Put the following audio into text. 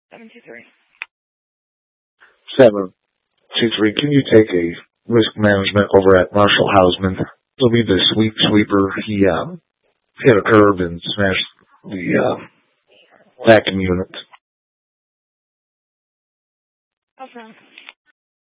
723. 723. Can you take a risk management over at Marshall Hausman? He'll be the sweeper. He hit a curb and smashed the vacuum unit. Awesome.